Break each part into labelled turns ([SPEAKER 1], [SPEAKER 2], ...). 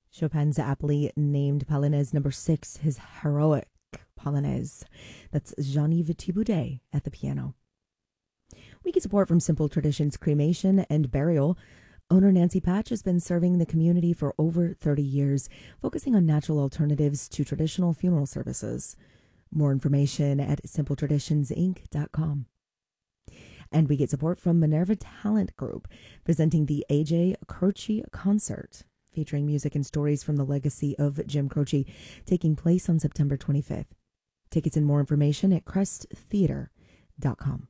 [SPEAKER 1] Chopin's aptly named Polonaise number 6, his heroic Polonaise. That's Jean-Yves Thibaudet at the piano. We get support from Simple Traditions Cremation and Burial. Owner Nancy Patch has been serving the community for over 30 years, focusing on natural alternatives to traditional funeral services. More information at simpletraditionsinc.com. And we get support from Minerva Talent Group, presenting the A.J. Croce Concert, featuring music and stories from the legacy of Jim Croce, taking place on September 25th. Tickets and more information at cresttheater.com.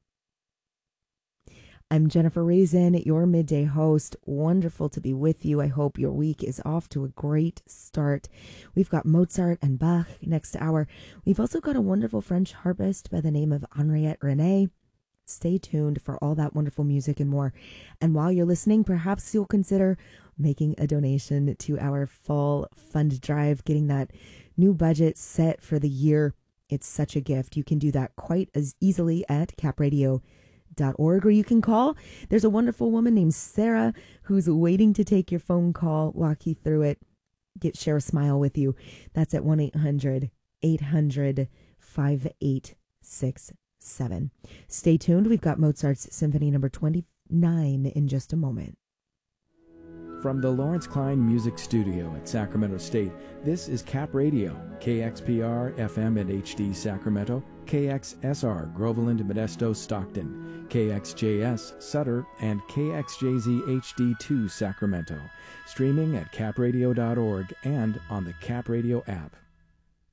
[SPEAKER 1] I'm Jennifer Reason, your midday host. Wonderful to be with you. I hope your week is off to a great start. We've got Mozart and Bach next hour. We've also got a wonderful French harpist by the name of Henriette René. Stay tuned for all that wonderful music and more. And while you're listening, perhaps you'll consider making a donation to our fall fund drive, getting that new budget set for the year. It's such a gift. You can do that quite as easily at capradio.org, or you can call. There's a wonderful woman named Sarah who's waiting to take your phone call, walk you through it, share a smile with you. That's at 1-800-800-5867. Stay tuned. We've got Mozart's Symphony number 29 in just a moment.
[SPEAKER 2] From the Lawrence Klein Music Studio at Sacramento State, this is Cap Radio, KXPR FM and HD Sacramento, KXSR Groveland, Modesto, Stockton, KXJS Sutter, and KXJZ HD2 Sacramento. Streaming at capradio.org and on the Cap Radio app.